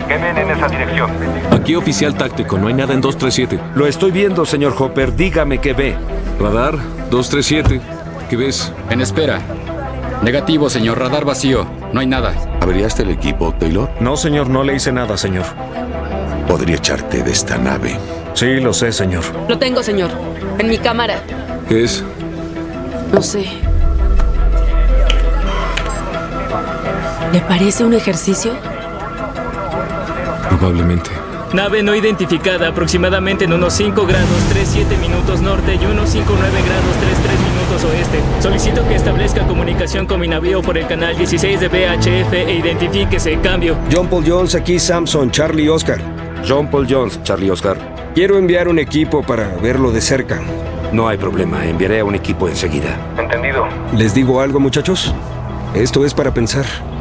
¿Qué ven en esa dirección? Aquí oficial táctico, no hay nada en 237. Lo estoy viendo, señor Hopper. Dígame qué ve. Radar, 237. ¿Qué ves? En espera. Negativo, señor. Radar vacío. No hay nada. ¿Averiaste el equipo, Taylor? No, señor, no le hice nada, señor. Podría echarte de esta nave. Sí, lo sé, señor. Lo tengo, señor. En mi cámara. ¿Qué es? No sé. ¿Le parece un ejercicio? Probablemente. Nave no identificada, aproximadamente en unos 5 grados 37 minutos norte y unos 59 grados 33 minutos oeste. Solicito que establezca comunicación con mi navío por el canal 16 de VHF e identifíquese. Cambio. John Paul Jones, aquí Samson, Charlie Oscar. John Paul Jones, Charlie Oscar. Quiero enviar un equipo para verlo de cerca. No hay problema, enviaré a un equipo enseguida. Entendido. ¿Les digo algo, muchachos? Esto es para pensar.